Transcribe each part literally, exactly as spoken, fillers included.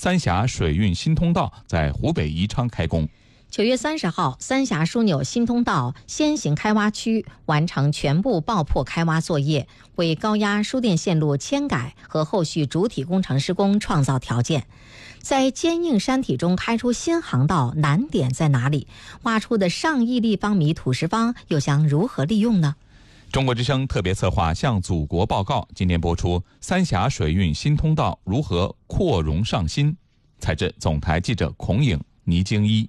三峡水运新通道在湖北宜昌开工。 九月三十号，三峡枢纽新通道先行开挖区完成全部爆破开挖作业，为高压输电线路迁改和后续主体工程施工创造条件。在坚硬山体中开出新航道，难点在哪里？挖出的上亿立方米土石方又将如何利用呢？ 中国之声特别策划向祖国报告，今天播出三峡水运新通道如何扩容上新。采自总台记者孔颖、倪京一。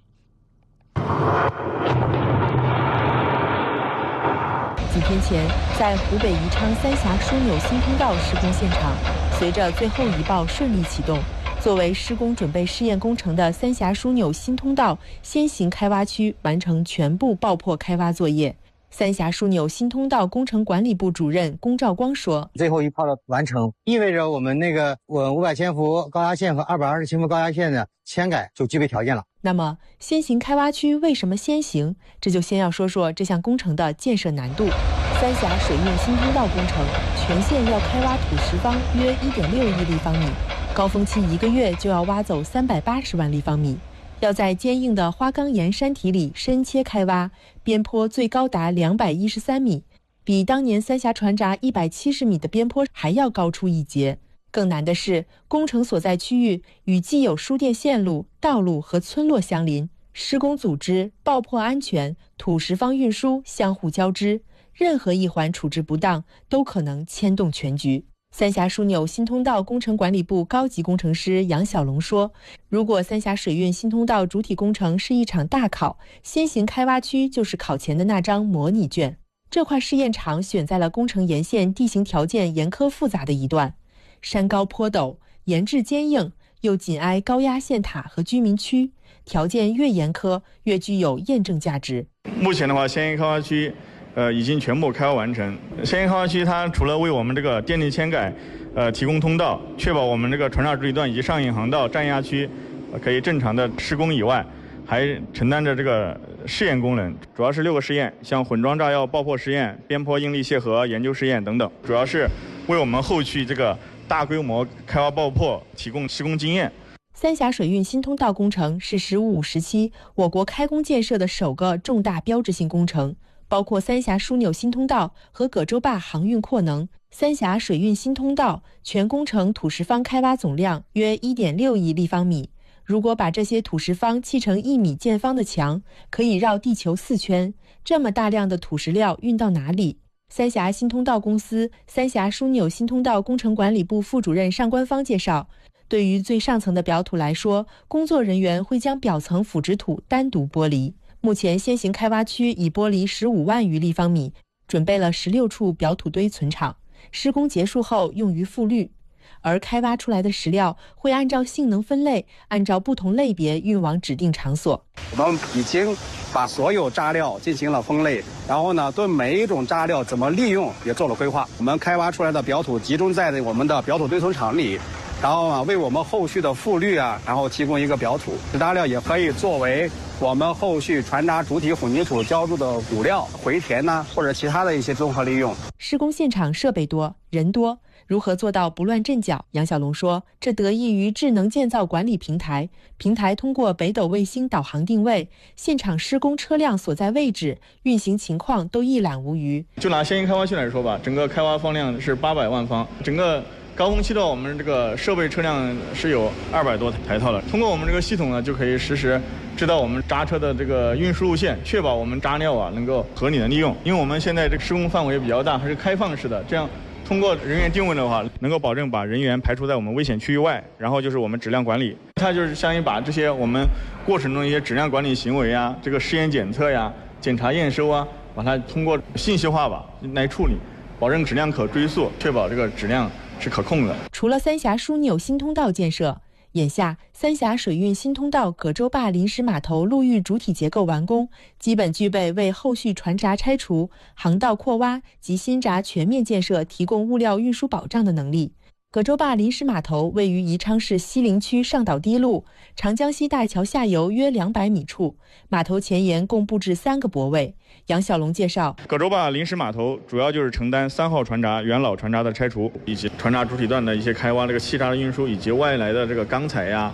几天前，在湖北宜昌三峡枢纽新通道施工现场，随着最后一爆顺利启动，作为施工准备试验工程的三峡枢纽新通道先行开挖区完成全部爆破开挖作业。三峡枢纽新通道工程管理部主任龚兆光说：“ 最后一炮的完成，意味着我们那个我五百千伏高压线和二百二十千伏高压线的迁改就具备条件了。” 那么，先行开挖区为什么先行？这就先要说说这项工程的建设难度。三峡水运新通道工程全线要开挖土石方约 一点六亿立方米，高峰期一个月就要挖走三百八十万立方米。要在坚硬的花岗岩山体里深切开挖，边坡最高达两百一十三米，比当年三峡船闸一百七十米的边坡还要高出一截。更难的是，工程所在区域与既有输电线路、道路和村落相邻，施工组织、爆破安全、土石方运输相互交织，任何一环处置不当，都可能牵动全局。三峡枢纽新通道工程管理部高级工程师杨小龙说：“如果三峡水运新通道主体工程是一场大考，先行开挖区就是考前的那张模拟卷。这块试验场选在了工程沿线地形条件严苛复杂的一段，山高坡陡，岩质坚硬，又紧挨高压线塔和居民区，条件越严苛，越具有验证价值。 目前的话，先行开挖区。”呃，已经全部开挖完成。先行开挖区它除了为我们这个电力迁改，呃，提供通道，确保我们这个船闸主体段以及上引航道占压区、呃、可以正常的施工以外，还承担着这个试验功能，主要是六个试验，像混装炸药爆破实验、边坡应力楔合研究试验等等，主要是为我们后续这个大规模开挖爆破提供施工经验。 三峡水运新通道工程是“十五五”时期我国开工建设的首个重大标志性工程。包括三峡枢纽新通道和葛洲坝航运扩能。三峡水运新通道全工程土石方开挖总量约 一点六亿立方米。如果把这些土石方砌成一米见方的墙，可以绕地球四圈。这么大量的土石料运到哪里？三峡新通道公司三峡枢纽新通道工程管理部副主任尚官方介绍，对于最上层的表土来说，工作人员会将表层腐殖土单独剥离。目前先行开挖区已剥离十五万余立方米，准备了十六处表土堆存场，施工结束后用于复滤。而开挖出来的石料会按照性能分类，按照不同类别运往指定场所。 我们已经把所有渣料进行了分类，然后呢，对每一种渣料怎么利用也做了规划。我们开挖出来的表土集中在我们的表土堆存场里，然后啊，为我们后续的复滤啊，然后提供一个表土。渣料也可以作为我们后续船闸主体混凝土浇筑的骨料、回填呐、啊，或者其他的一些综合利用。 施工现场设备多，人多，如何做到不乱阵脚？杨小龙说，这得益于智能建造管理平台，平台通过北斗卫星导航定位，现场施工车辆所在位置、运行情况都一览无余。 就拿先行开挖区来说吧，整个开挖方量是八百万方，整个高峰期的我们这个设备车辆是有二百多台套的。通过我们这个系统呢，就可以实时知道我们渣车的这个运输路线，确保我们渣料啊能够合理的利用。因为我们现在这个施工范围比较大，还是开放式的，这样通过人员定位的话，能够保证把人员排除在我们危险区域外。然后就是我们质量管理，它就是相当于把这些我们过程中一些质量管理行为啊，这个试验检测呀、检查验收啊，把它通过信息化吧来处理，保证质量可追溯，确保这个质量是可控的。 除了三峡枢纽新通道建设，眼下三峡水运新通道葛洲坝临时码头陆域主体结构完工，基本具备为后续船闸拆除、航道扩挖及新闸全面建设提供物料运输保障的能力。葛洲坝临时码头位于宜昌市西陵区上岛堤路长江西大桥下游约两百米处，码头前沿共布置三个泊位。杨小龙介绍， 葛洲坝临时码头主要就是承担三号船闸元老船闸的拆除，以及船闸主体段的一些开挖这个气闸的运输，以及外来的这个钢材呀、